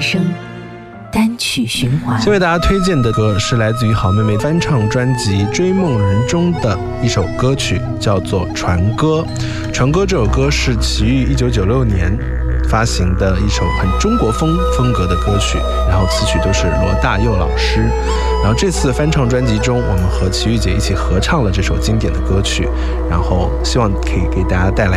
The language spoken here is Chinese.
声，单曲循环。 先为大家推荐的歌是来自于好妹妹翻唱专辑《追梦人》中的一首歌曲，叫做《船歌》。《船歌》这首歌是齐豫1996年发行的一首很中国风格的歌曲，然后词曲都是罗大佑老师。然后这次翻唱专辑中，我们和齐豫姐一起合唱了这首经典的歌曲，然后希望可以给大家带来